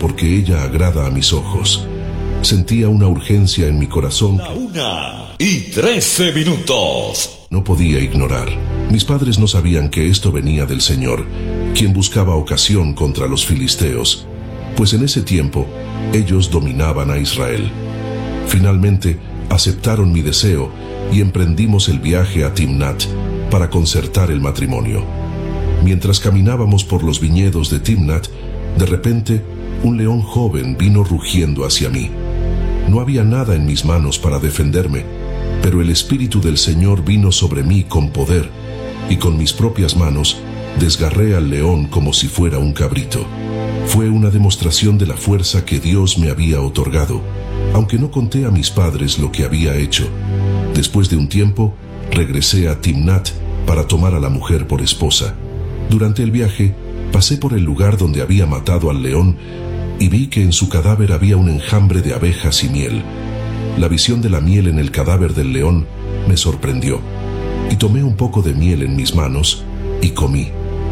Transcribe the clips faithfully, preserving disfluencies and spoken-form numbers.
porque ella agrada a mis ojos. Sentía una urgencia en mi corazón. La una y trece minutos. No podía ignorar. Mis padres no sabían que esto venía del Señor, quien buscaba ocasión contra los filisteos, pues en ese tiempo ellos dominaban a Israel. Finalmente aceptaron mi deseo y emprendimos el viaje a Timnat para concertar el matrimonio. Mientras caminábamos por los viñedos de Timnat, de repente un león joven vino rugiendo hacia mí. No había nada en mis manos para defenderme, pero el Espíritu del Señor vino sobre mí con poder, y con mis propias manos desgarré al león como si fuera un cabrito. Fue una demostración de la fuerza que Dios me había otorgado, aunque no conté a mis padres lo que había hecho. Después de un tiempo, regresé a Timnat para tomar a la mujer por esposa. Durante el viaje, pasé por el lugar donde había matado al león y vi que en su cadáver había un enjambre de abejas y miel. La visión de la miel en el cadáver del león me sorprendió, y tomé un poco de miel en mis manos y comí.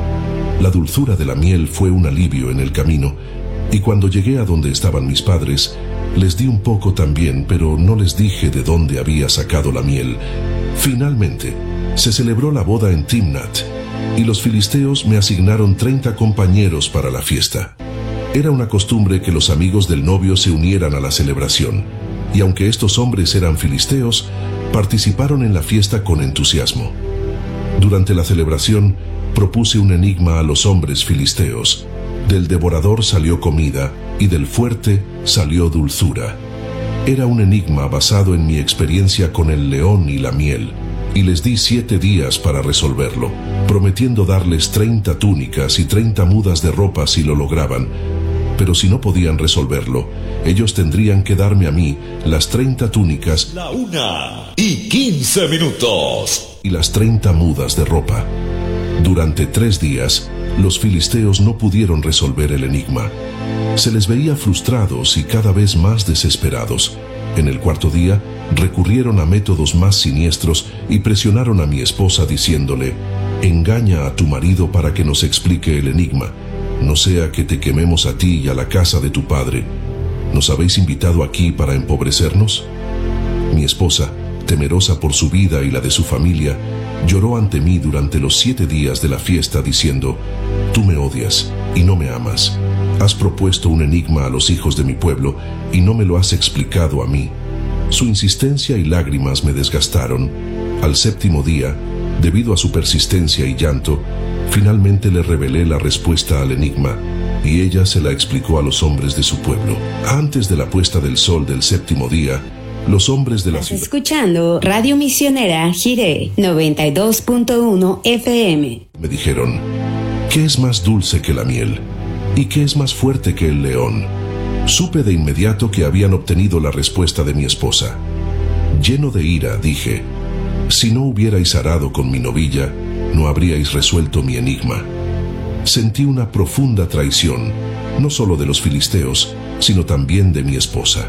La dulzura de la miel fue un alivio en el camino, y cuando llegué a donde estaban mis padres, les di un poco también, pero no les dije de dónde había sacado la miel. Finalmente, se celebró la boda en Timnat, y los filisteos me asignaron treinta compañeros para la fiesta. Era una costumbre que los amigos del novio se unieran a la celebración, y aunque estos hombres eran filisteos, participaron en la fiesta con entusiasmo. Durante la celebración, propuse un enigma a los hombres filisteos. Del devorador salió comida, y del fuerte salió dulzura. Era un enigma basado en mi experiencia con el león y la miel, y les di siete días para resolverlo, prometiendo darles treinta túnicas y treinta mudas de ropa si lo lograban. Pero si no podían resolverlo, ellos tendrían que darme a mí las treinta túnicas, la una y quince minutos, y las treinta mudas de ropa. Durante tres días, los filisteos no pudieron resolver el enigma. Se les veía frustrados y cada vez más desesperados. En el cuarto día, recurrieron a métodos más siniestros y presionaron a mi esposa diciéndole: engaña a tu marido para que nos explique el enigma, no sea que te quememos a ti y a la casa de tu padre. ¿Nos habéis invitado aquí para empobrecernos? Mi esposa, temerosa por su vida y la de su familia, lloró ante mí durante los siete días de la fiesta diciendo: tú me odias y no me amas. Has propuesto un enigma a los hijos de mi pueblo y no me lo has explicado a mí. Su insistencia y lágrimas me desgastaron. Al séptimo día, debido a su persistencia y llanto, finalmente le revelé la respuesta al enigma, y ella se la explicó a los hombres de su pueblo. Antes de la puesta del sol del séptimo día, los hombres de la Estás ciudad... escuchando Radio Misionera Jiré noventa y dos punto uno F M. Me dijeron: ¿qué es más dulce que la miel? ¿Y qué es más fuerte que el león? Supe de inmediato que habían obtenido la respuesta de mi esposa. Lleno de ira, dije: si no hubierais arado con mi novilla, no habríais resuelto mi enigma. Sentí una profunda traición, no solo de los filisteos, sino también de mi esposa.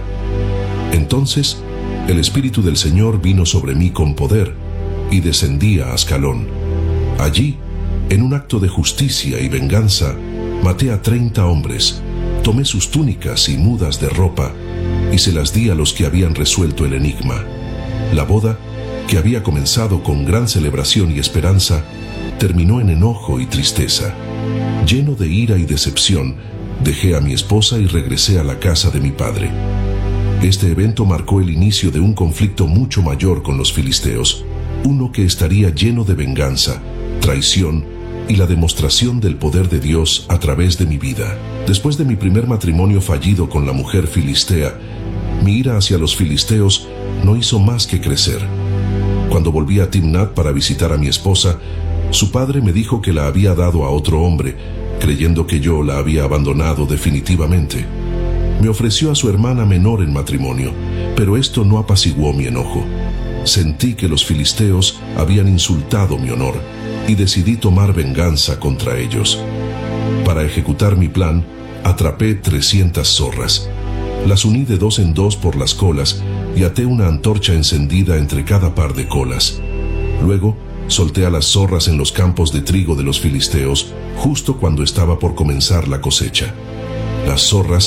Entonces, el Espíritu del Señor vino sobre mí con poder, y descendí a Ascalón. Allí, en un acto de justicia y venganza, maté a treinta hombres, tomé sus túnicas y mudas de ropa, y se las di a los que habían resuelto el enigma. La boda, que había comenzado con gran celebración y esperanza, terminó en enojo y tristeza. Lleno de ira y decepción, dejé a mi esposa y regresé a la casa de mi padre. Este evento marcó el inicio de un conflicto mucho mayor con los filisteos, uno que estaría lleno de venganza, traición y la demostración del poder de Dios a través de mi vida. Después de mi primer matrimonio fallido con la mujer filistea, mi ira hacia los filisteos no hizo más que crecer. Cuando volví a Timnat para visitar a mi esposa, su padre me dijo que la había dado a otro hombre, creyendo que yo la había abandonado definitivamente. Me ofreció a su hermana menor en matrimonio, pero esto no apaciguó mi enojo. Sentí que los filisteos habían insultado mi honor y decidí tomar venganza contra ellos. Para ejecutar mi plan, atrapé trescientas zorras. Las uní de dos en dos por las colas y até una antorcha encendida entre cada par de colas. Luego, solté a las zorras en los campos de trigo de los filisteos justo cuando estaba por comenzar la cosecha. Las zorras